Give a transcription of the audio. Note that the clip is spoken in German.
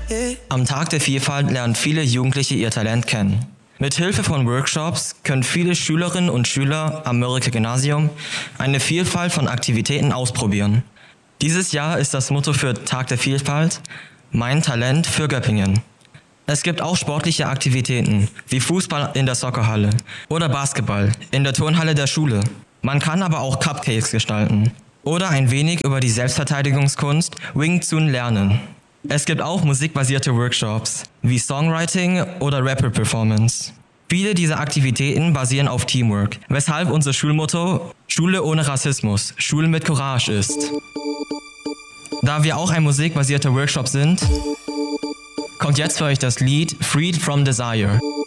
Am Tag der Vielfalt lernen viele Jugendliche ihr Talent kennen. Mit Hilfe von Workshops können viele Schülerinnen und Schüler am Mörike-Gymnasium eine Vielfalt von Aktivitäten ausprobieren. Dieses Jahr ist das Motto für Tag der Vielfalt Mein Talent für Göppingen. Es gibt auch sportliche Aktivitäten wie Fußball in der Soccerhalle oder Basketball in der Turnhalle der Schule. Man kann aber auch Cupcakes gestalten oder ein wenig über die Selbstverteidigungskunst Wing Chun lernen. Es gibt auch musikbasierte Workshops wie Songwriting oder Rapper-Performance. Viele dieser Aktivitäten basieren auf Teamwork, weshalb unser Schulmotto Schule ohne Rassismus, Schule mit Courage ist. Da wir auch ein musikbasierter Workshop sind, kommt jetzt für euch das Lied Freed from Desire.